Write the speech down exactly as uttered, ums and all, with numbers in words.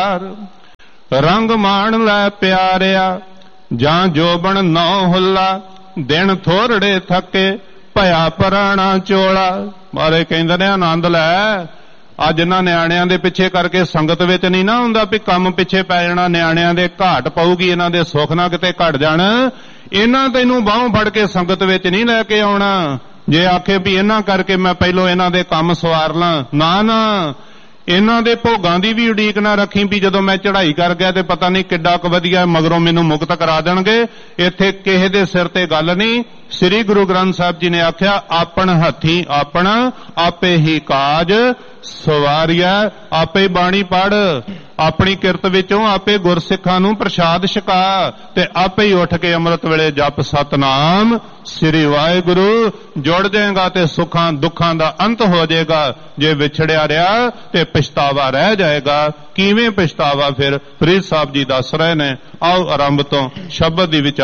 रंग मान लै प्यारिया जां जोबन नौ हुल्ला दिन थोरड़े थके भया पराणा चोला। मारे कहंदे ने आनंद लै अज इन्हां निआणिਆਂ ਦੇ ਪਿੱਛੇ ਕਰਕੇ ਸੰਗਤ ਵਿੱਚ ਨਹੀਂ ਨਾ ਹੁੰਦਾ ਵੀ ਕੰਮ ਪਿੱਛੇ ਪੈ ਜਾਣਾ, ਨਿਆਣਿਆਂ ਦੇ ਘਾਟ ਪਊਗੀ, ਇਹਨਾਂ ਦੇ ਸੁੱਖ ਨਾ ਕਿਤੇ ਘਟ ਜਾਣ। ਇਹਨਾਂ ਤੈਨੂੰ ਬਾਹੋਂ ਫੜ ਕੇ ਸੰਗਤ ਵਿੱਚ ਨਹੀਂ ਲੈ ਕੇ ਆਉਣਾ ਜੇ ਆਖੇ ਵੀ ਇਹਨਾਂ ਕਰਕੇ ਮੈਂ ਪਹਿਲੋਂ ਇਹਨਾਂ ਦੇ ਕੰਮ ਸਵਾਰ ਲਾਂ। ਨਾ ਨਾ, ਇਹਨਾਂ ਦੇ ਭੋਗਾਂ ਦੀ ਵੀ ਉਡੀਕ ਨਾ ਰੱਖੀ ਵੀ ਜਦੋਂ ਮੈਂ ਚੜ੍ਹਾਈ ਕਰ ਗਿਆ ਤੇ ਪਤਾ ਨਹੀਂ ਕਿੱਡਾ ਕੁ ਵਧੀਆ ਮਗਰੋਂ ਮੈਨੂੰ ਮੁਕਤ ਕਰਾ ਦੇਣਗੇ। ਇੱਥੇ ਕਿਸੇ ਦੇ ਸਿਰ ਤੇ ਗੱਲ ਨਹੀਂ। ਸ੍ਰੀ ਗੁਰੂ ਗ੍ਰੰਥ ਸਾਹਿਬ ਜੀ ਨੇ ਆਖਿਆ ਆਪਣ ਹੱਥੀ ਆਪਣਾ ਆਪੇ ਹੀ ਕਾਜ ਸਵਾਰਿਆ। ਆਪੇ ਬਾਣੀ ਪੜ, ਆਪਣੀ ਕਿਰਤ ਵਿੱਚੋਂ ਆਪੇ ਗੁਰਸਿੱਖਾਂ ਨੂੰ ਪ੍ਰਸ਼ਾਦ ਛਕਾ ਤੇ ਆਪੇ ਹੀ ਉੱਠ ਕੇ ਅੰਮ੍ਰਿਤ ਵੇਲੇ ਜਪ ਸਤਨਾਮ ਸ੍ਰੀ ਵਾਹਿਗੁਰੂ। ਜੁੜ ਜਾਏਗਾ ਤੇ ਸੁੱਖਾਂ ਦੁੱਖਾਂ ਦਾ ਅੰਤ ਹੋ ਜਾਏਗਾ। ਜੇ ਵਿਛੜਿਆ ਰਿਹਾ ਤੇ ਪਛਤਾਵਾ ਰਹਿ ਜਾਏਗਾ। ਕਿਵੇਂ ਪਛਤਾਵਾ? ਫਿਰ ਫਰੀਦ ਸਾਹਿਬ ਜੀ ਦੱਸ ਰਹੇ ਨੇ। ਆਓ ਆਰੰਭ ਤੋਂ ਸ਼ਬਦ ਦੀ ਵਿਚਾਰ